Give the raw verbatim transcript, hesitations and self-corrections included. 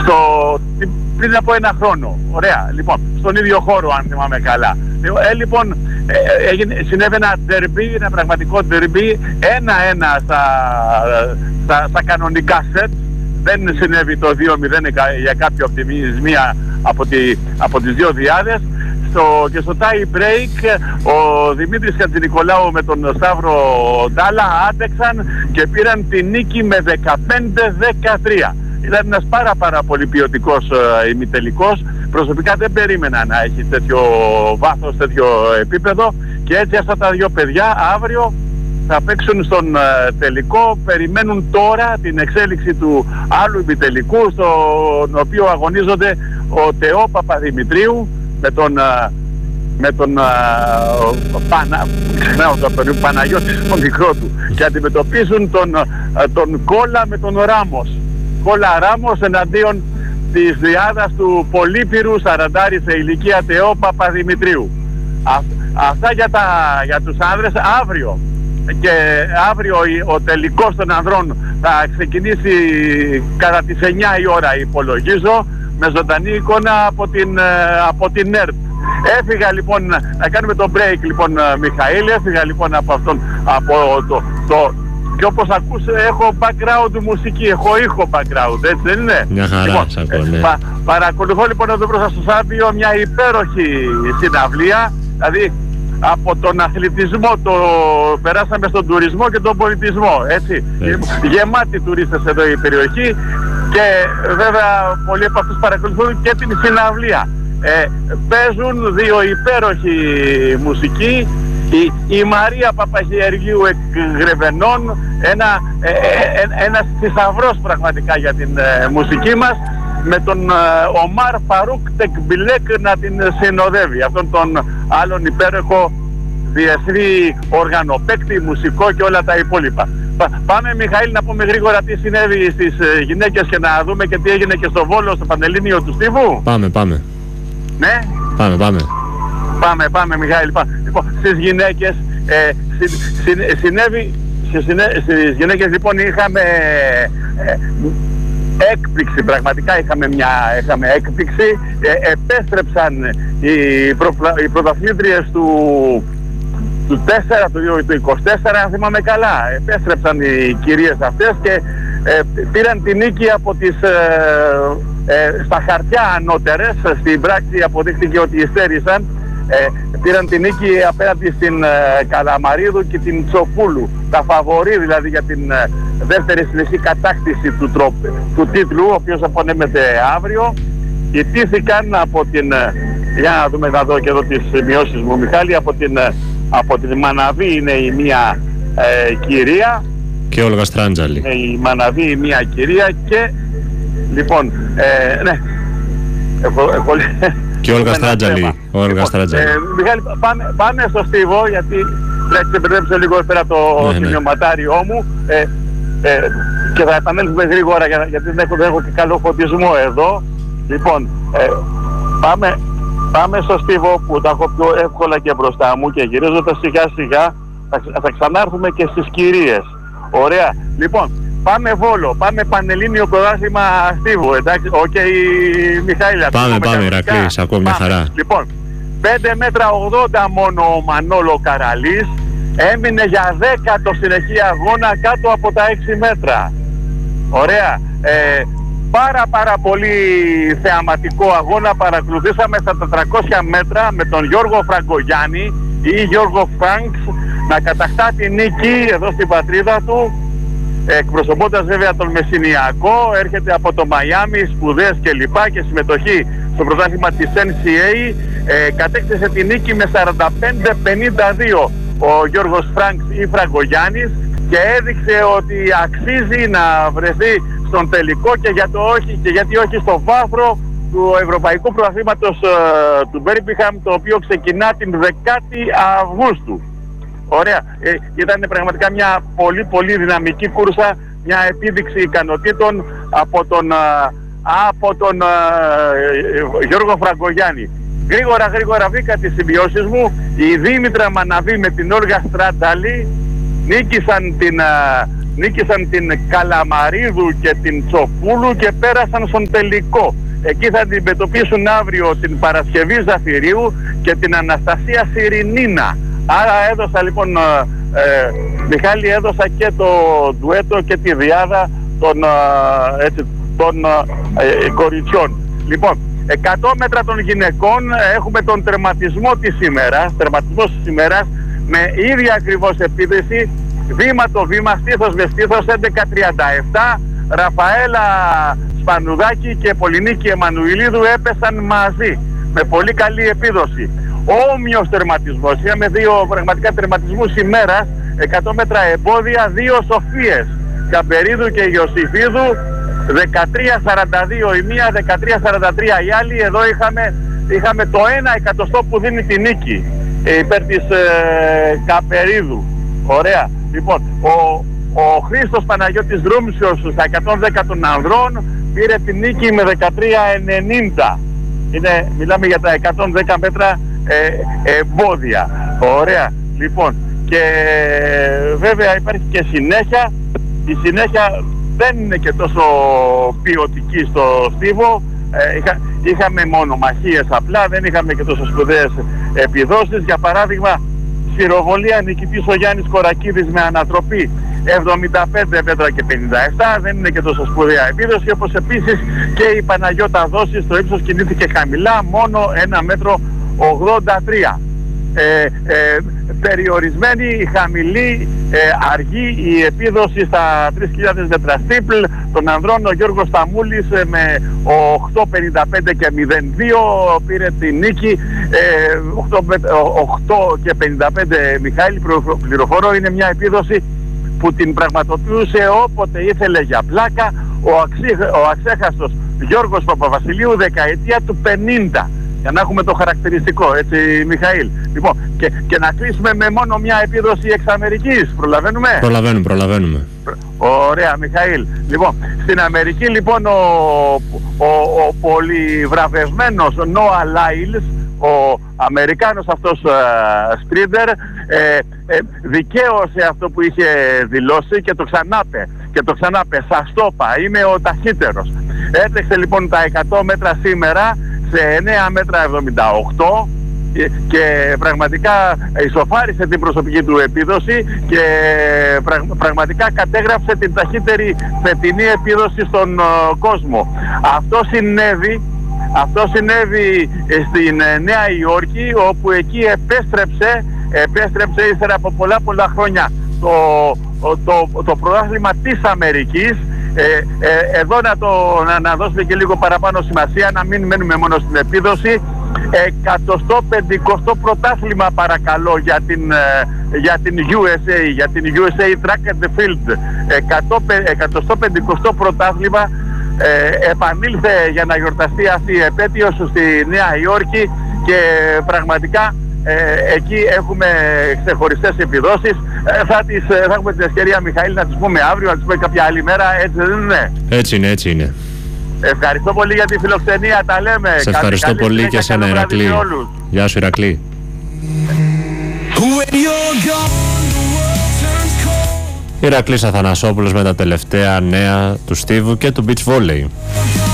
στο, πριν από ένα χρόνο. Ωραία, λοιπόν, στον ίδιο χώρο, αν θυμάμαι καλά. Ε, λοιπόν, ε, έγινε, συνέβη ένα τερμπί, ένα πραγματικό τερμπί, ένα-ένα στα, στα, στα κανονικά σετ. Δεν συνέβη το δύο μηδέν για κάποιο από τη μία από, τη, από τις δύο διάδες. Στο, και στο tie break ο Δημήτρης Χατζηνικολάου με τον Σταύρο Ντάλα άντεξαν και πήραν τη νίκη με δεκαπέντε δεκατρία. Ήταν ένας πάρα πάρα πολύ ποιοτικός ε, ημιτελικός. Προσωπικά δεν περίμενα να έχει τέτοιο βάθος, τέτοιο επίπεδο, και έτσι αυτά τα δύο παιδιά αύριο θα παίξουν στον ε, τελικό. Περιμένουν τώρα την εξέλιξη του άλλου ημιτελικού, στον οποίο αγωνίζονται ο Τεό Παπαδημητρίου με τον, ε, με τον ε, Πανα, ξεχνάω το παιδί, Παναγιώτη στο μικρό του, και αντιμετωπίζουν τον, ε, τον Κόλα με τον Ράμος. Κόλα Ράμος εναντίον της διάδας του Πολύπυρου σαραντάρι σε ηλικία Τεό Παπαδημητρίου. Α, αυτά για, τα, για τους άνδρες. Αύριο και αύριο ο τελικός των ανδρών θα ξεκινήσει κατά τις εννιά η ώρα, υπολογίζω, με ζωντανή εικόνα από την, από την ΕΡΤ. Έφυγα λοιπόν, να κάνουμε το break λοιπόν, Μιχαήλ, έφυγα λοιπόν από αυτόν, από το, το και όπως ακούς έχω background μουσική, έχω ήχο background, έτσι δεν είναι? Μια χαρά, λοιπόν, σ' ακούω, ναι. πα, παρακολουθώ λοιπόν εδώ μπροστά στο Σάμπιο μια υπέροχη συναυλία, δηλαδή από τον αθλητισμό το περάσαμε στον τουρισμό και τον πολιτισμό, έτσι. έτσι. Γεμάτη τουρίστες εδώ η περιοχή, και βέβαια πολλοί από αυτούς παρακολουθούν και την συναυλία. Ε, παίζουν δύο υπέροχοι μουσικοί. Η, η Μαρία Παπαχιεργίου εκ Γρεβενών, ένα, ε, ε, ένας θησαυρός πραγματικά για την ε, μουσική μας, με τον ε, Ομάρ Φαρούκ Τεκμπιλέκ να την συνοδεύει, αυτόν τον άλλον υπέροχο διεθνή οργανοπαίκτη, μουσικό και όλα τα υπόλοιπα. Πα, πάμε Μιχαήλ να πούμε γρήγορα τι συνέβη στις ε, γυναίκες και να δούμε και τι έγινε και στο Βόλο, στο Πανελλήνιο του Στίβου. Πάμε, πάμε. Ναι. Πάμε, πάμε. Πάμε, πάμε Μιχαήλ, πάμε. Λοιπόν, στις γυναίκες, ε, συ, συ, συνέβη, στις, στις γυναίκες λοιπόν είχαμε ε, έκπληξη, πραγματικά είχαμε μια είχαμε έκπληξη. Ε, επέστρεψαν οι, προ, οι πρωταθλήτριες του, του τέσσερα, του, του είκοσι τέσσερα, αν θυμάμαι καλά. Επέστρεψαν οι κυρίες αυτές και ε, πήραν την νίκη από τις... Ε, ε, στα χαρτιά ανώτερες. Στην πράξη αποδείχθηκε ότι υστέρησαν. Ε, πήραν την νίκη απέναντι στην ε, Καλαμαρίδου και την Τσοφούλου, τα φαβορί δηλαδή για την ε, δεύτερη συνεχή κατάκτηση του, τρόπ, του τίτλου, ο οποίος απονέμεται αύριο. Ιτήθηκαν από την, ε, για να δούμε να δω και εδώ τις σημειώσεις μου Μιχάλη, από την, ε, από την Μαναβή είναι η μία ε, κυρία και Όλγα Στράντζαλη. Είναι η Μαναβή η μία κυρία και λοιπόν ε, ναι έχω, έχω, και Όλγα Στράτζαλη. Όλγα Στράτζαλη. Ε, Μιχάλη, πάμε, πάμε στο Στίβο, γιατί πρέπει να ξεπερδέψω λίγο εδώ πέρα το ναι, σημειωματάριό ναι. μου ε, ε, και θα επανέλθουμε γρήγορα για, γιατί δεν έχω, δεν έχω και καλό φωτισμό εδώ. Λοιπόν, ε, πάμε, πάμε στο Στίβο που τα έχω πιο εύκολα και μπροστά μου, και γυρίζοντας σιγά σιγά θα, θα ξανάρθουμε και στις κυρίες. Ωραία. Λοιπόν, πάμε Βόλο, πάμε Πανελλήνιο πρωτάθλημα Στίβου, εντάξει, οκ okay, Μιχαήλ. Πάμε, πάμε Ηρακλή, σ' ακούω μια χαρά. Λοιπόν, πέντε μέτρα ογδόντα μόνο ο Μανόλο Καραλής, έμεινε για δέκατο συνεχή αγώνα κάτω από τα έξι μέτρα. Ωραία. Ε, πάρα πάρα πολύ θεαματικό αγώνα παρακολουθήσαμε στα τετρακόσια μέτρα με τον Γιώργο Φραγκογιάννη ή Γιώργο Φρανκς να κατακτά τη νίκη εδώ στην πατρίδα του, εκπροσωπώντας βέβαια τον Μεσσηνιακό. Έρχεται από το Μαϊάμι, σπουδές και λοιπά και συμμετοχή στο πρωτάθλημα της Εν Σι Έι. Ε, κατέκτησε τη νίκη με σαράντα πέντε πενήντα δύο ο Γιώργος Φρανκς ή Φραγκογιάννης και έδειξε ότι αξίζει να βρεθεί στον τελικό και, για το όχι, και γιατί όχι στο βάθρο του Ευρωπαϊκού Πρωταθλήματος ε, του Μπέρμπιχαμ, το οποίο ξεκινά την δεκάτη Αυγούστου. Ωραία. Ε, ήταν πραγματικά μια πολύ πολύ δυναμική κούρσα, μια επίδειξη ικανοτήτων από τον, από τον ε, Γιώργο Φραγκογιάννη. Γρήγορα γρήγορα βρήκα τις σημειώσεις μου. Η Δήμητρα Μαναβή με την Όλγα Στράτζαλη νίκησαν την, νίκησαν την Καλαμαρίδου και την Τσοπούλου και πέρασαν στον τελικό. Εκεί θα αντιμετωπίσουν αύριο την Παρασκευή Ζαφυρίου και την Αναστασία Σιρηνίνα. Άρα έδωσα λοιπόν, ε, Μιχάλη, έδωσα και το ντουέτο και τη διάδα των, ε, έτσι, των ε, κοριτσιών. Λοιπόν, εκατό μέτρα των γυναικών έχουμε τον τερματισμό της ημέρας, τερματισμός της ημέρας με ίδια ακριβώς επίδεση, βήμα το βήμα, στήθος με στήθος, έντεκα τριάντα επτά. Ραφαέλα Σπανουδάκη και Πολυνίκη Εμμανουηλίδου έπεσαν μαζί με πολύ καλή επίδοση. Όμοιος τερματισμός, είχαμε δύο πραγματικά τερματισμούς ημέρας, εκατό μέτρα εμπόδια, δύο Σοφίες, Καμπερίδου και Ιωσήφιδου, δεκατρία σαράντα δύο η μία, δεκατρία σαράντα τρία η άλλη. Εδώ είχαμε, είχαμε το ένα εκατοστό που δίνει τη νίκη υπέρ της ε, Καπερίδου. Ωραία. Λοιπόν, ο, ο Χρήστος Παναγιώτης Δρούμσιος στα εκατόν δέκα των ανδρών πήρε τη νίκη με δεκατρία ενενήντα. Είναι, μιλάμε για τα εκατόν δέκα μέτρα ε, εμπόδια. Ωραία. Λοιπόν, και βέβαια υπάρχει και συνέχεια. Η συνέχεια δεν είναι και τόσο ποιοτική στο στίβο. Ε, είχα, είχαμε μονομαχίες απλά, δεν είχαμε και τόσο σπουδαίες επιδόσεις. Για παράδειγμα, σφυροβολία νικητής ο Γιάννης Κορακίδης με ανατροπή εβδομήντα πέντε μέτρα και πενήντα επτά, δεν είναι και τόσο σπουδαία επίδοση, όπως επίσης και η Παναγιώτα Δόση στο ύψος κινήθηκε χαμηλά, μόνο ένα μέτρο ογδόντα τρία. Ε, ε, περιορισμένη, χαμηλή, ε, αργή η επίδοση στα τρεις χιλιάδες μέτρα στίπλ των ανδρών. Ο Γιώργος Σταμούλης ε, με οκτώ πενήντα πέντε και μηδέν δύο πήρε τη νίκη. ε, οκτώ και πενήντα πέντε, Μιχάλη, πληροφορώ, είναι μια επίδοση που την πραγματοποιούσε όποτε ήθελε για πλάκα ο, αξί, ο αξέχαστος Γιώργος Παπαβασιλείου, δεκαετία του πενήντα. Για να έχουμε το χαρακτηριστικό, έτσι, Μιχαήλ. Λοιπόν, και, και να κλείσουμε με μόνο μια επίδοση εξ Αμερικής. Προλαβαίνουμε. Προλαβαίνουμε, προλαβαίνουμε. Ωραία, Μιχαήλ. Λοιπόν, στην Αμερική, λοιπόν, ο, ο, ο πολυβραβευμένος Νόα Λάιλς, ο Αμερικάνος αυτός σπρίντερ, ε, ε, δικαίωσε αυτό που είχε δηλώσει και το ξανάπε. Και το ξανάπε, σας το είπα, είμαι ο ταχύτερος. Έτρεξε λοιπόν τα εκατό μέτρα σήμερα σε εννέα μέτρα εβδομήντα οκτώ και, και πραγματικά ισοφάρισε την προσωπική του επίδοση και πραγ, πραγματικά κατέγραψε την ταχύτερη φετινή επίδοση στον uh, κόσμο. Αυτό συνέβη, αυτό συνέβη στην uh, Νέα Υόρκη, όπου εκεί επέστρεψε, επέστρεψε ύστερα από πολλά πολλά χρόνια το, το, το, το πρωτάθλημα της Αμερικής. Ε, ε, εδώ να, το, να, να δώσουμε και λίγο παραπάνω σημασία, να μην μένουμε μόνο στην επίδοση. εκατοστό πεντηκοστό πρωτάθλημα, παρακαλώ, για την, για την γιου ες έι, για την γιου ες έι Track and Field. εκατοστό πεντηκοστό πρωτάθλημα ε, επανήλθε για να γιορταστεί αυτή η επέτειος στη Νέα Υόρκη και πραγματικά Ε, εκεί έχουμε ξεχωριστές επιδόσεις. Ε, θα, τις, θα έχουμε την ευκαιρία, Μιχαήλ, να τις πούμε αύριο, να τις πούμε κάποια άλλη μέρα, έτσι δεν είναι? Έτσι είναι, έτσι είναι. Ευχαριστώ πολύ για τη φιλοξενία, τα λέμε. Σε ευχαριστώ καλή, πολύ και εσένα, Ηρακλή. Γεια σου, Ηρακλή. Ηρακλής Αθανασόπουλος με τα τελευταία νέα του Στίβου και του beach volley.